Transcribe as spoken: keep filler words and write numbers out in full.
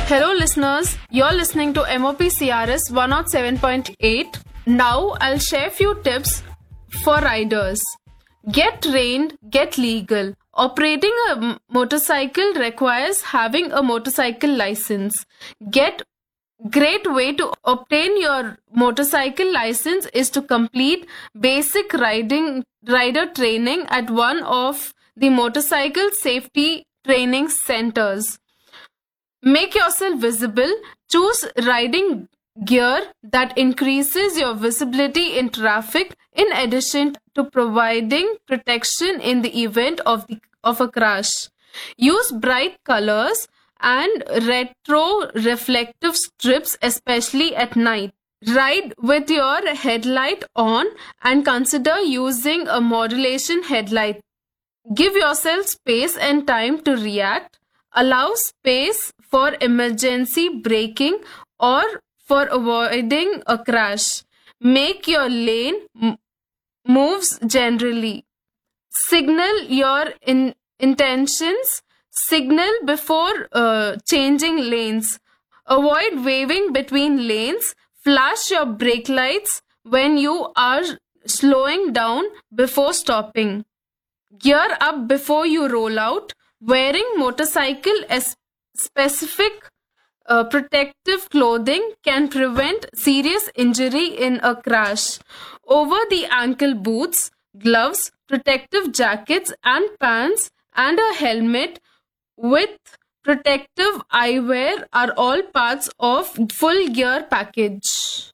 Hello, listeners. You're listening to M O P C R S one oh seven point eight. Now, I'll share few tips for riders. Get trained, get legal. Operating a m- motorcycle requires having a motorcycle license. Get Great way to obtain your motorcycle license is to complete basic riding rider training at one of the motorcycle safety training centers. Make yourself visible. Choose riding gear that increases your visibility in traffic in addition to providing protection in the event of the of a crash. Use bright colors and retro reflective strips especially at night. Ride with your headlight on and consider using a modulation headlight. Give yourself space and time to react. Allow space for emergency braking or for avoiding a crash. Make your lane m- moves generally. Signal your in- intentions. Signal before uh, changing lanes. Avoid waving between lanes. Flash your brake lights when you are slowing down before stopping. Gear up before you roll out. Wearing motorcycle as specific uh, protective clothing can prevent serious injury in a crash. Over the ankle boots, gloves, protective jackets and pants, and a helmet with protective eyewear are all parts of full gear package.